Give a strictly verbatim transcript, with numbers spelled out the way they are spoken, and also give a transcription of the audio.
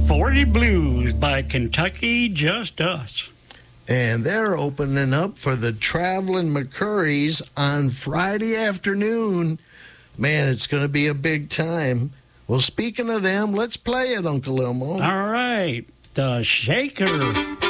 forty Blues by Kentucky Just Us. And they're opening up for the Traveling McCurries on Friday afternoon. Man, it's going to be a big time. Well, speaking of them, let's play it, Uncle Elmo. All right. The Shaker.